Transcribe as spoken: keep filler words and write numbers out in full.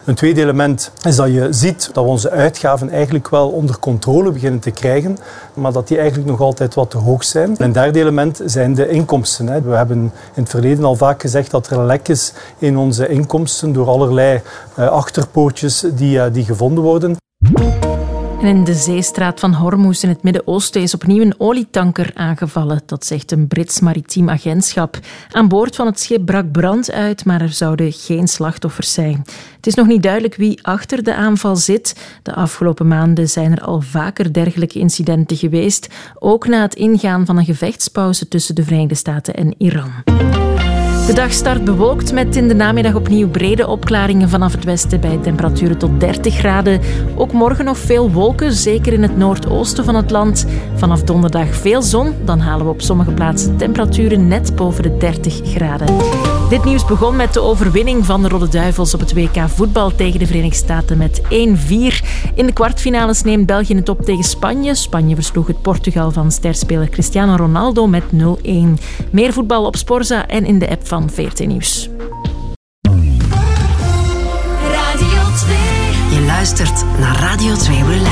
Een tweede element is dat je ziet dat we onze uitgaven eigenlijk wel onder controle beginnen te krijgen, maar dat die eigenlijk nog altijd wat te hoog zijn. En een derde element zijn de inkomsten. We hebben in het verleden al vaak gezegd dat er een lek is in onze inkomsten door allerlei achterpoortjes die, die gevonden worden. En in de zeestraat van Hormuz in het Midden-Oosten is opnieuw een olietanker aangevallen. Dat zegt een Brits maritiem agentschap. Aan boord van het schip brak brand uit, maar er zouden geen slachtoffers zijn. Het is nog niet duidelijk wie achter de aanval zit. De afgelopen maanden zijn er al vaker dergelijke incidenten geweest. Ook na het ingaan van een gevechtspauze tussen de Verenigde Staten en Iran. De dag start bewolkt met in de namiddag opnieuw brede opklaringen vanaf het westen bij temperaturen tot dertig graden. Ook morgen nog veel wolken, zeker in het noordoosten van het land. Vanaf donderdag veel zon, dan halen we op sommige plaatsen temperaturen net boven de dertig graden. Dit nieuws begon met de overwinning van de Rode Duivels op het W K voetbal tegen de Verenigde Staten met één vier. In de kwartfinales neemt België het op tegen Spanje. Spanje versloeg het Portugal van sterspeler Cristiano Ronaldo met nul één. Meer voetbal op Sporza en in de app van V R T Nieuws. Radio twee. Je luistert naar Radio twee Relax.